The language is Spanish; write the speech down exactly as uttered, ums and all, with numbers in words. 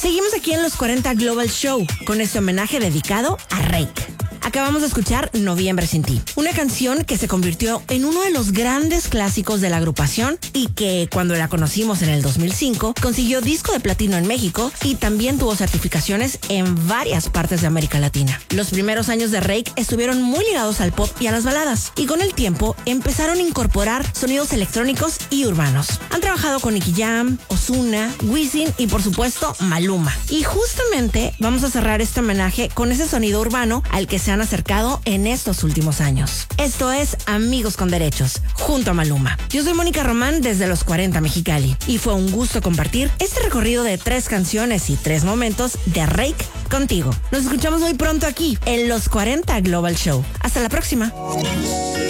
Seguimos aquí en los cuarenta Global Show con este homenaje dedicado a Reik. Acabamos de escuchar Noviembre sin ti, una canción que se convirtió en uno de los grandes clásicos de la agrupación y que cuando la conocimos en el dos mil cinco consiguió disco de platino en México y también tuvo certificaciones en varias partes de América Latina. Los primeros años de Reik estuvieron muy ligados al pop y a las baladas y con el tiempo empezaron a incorporar sonidos electrónicos y urbanos. Han trabajado con Nicky Jam, Ozuna, Wisin y por supuesto Maluma. Y justamente vamos a cerrar este homenaje con ese sonido urbano al que se han acercado en estos últimos años. Esto es Amigos con Derechos, junto a Maluma. Yo soy Mónica Román desde Los cuarenta Mexicali y fue un gusto compartir este recorrido de tres canciones y tres momentos de Reik contigo. Nos escuchamos muy pronto aquí en Los cuarenta Global Show. Hasta la próxima.